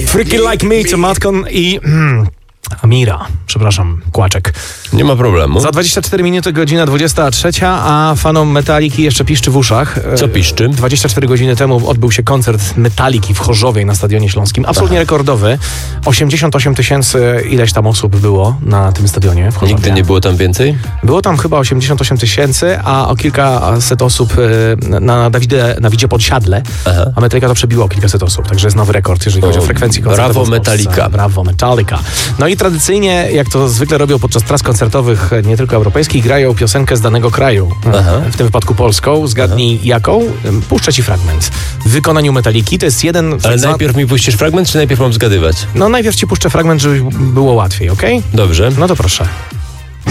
Freaky Like Me to Matkon i... Amira, przepraszam, Kłaczek. Nie ma problemu. Za 24 minuty, godzina 23, a fanom Metaliki jeszcze piszczy w uszach. Co piszczy? 24 godziny temu odbył się koncert Metaliki w Chorzowie na Stadionie Śląskim. Absolutnie rekordowy. 88 000 ileś tam osób było na tym stadionie w Chorzowie. Nigdy nie było tam więcej? Było tam chyba 88 000, a o kilkaset osób na Dawidzie Podsiadle. Aha. A Metallica to przebiło o kilkaset osób, także jest nowy rekord, jeżeli chodzi o frekwencję koncertową. Brawo w Polsce. Metallica. Brawo Metallica. No i tradycyjnie, jak to zwykle robią podczas tras koncertowych, nie tylko europejskich, grają piosenkę z danego kraju. Aha. W tym wypadku polską. Zgadnij jaką? Puszczę ci fragment. W wykonaniu Metalliki to jest jeden... Ale najpierw mi puścisz fragment, czy najpierw mam zgadywać? No najpierw ci puszczę fragment, żeby było łatwiej, okej? Dobrze. No to proszę.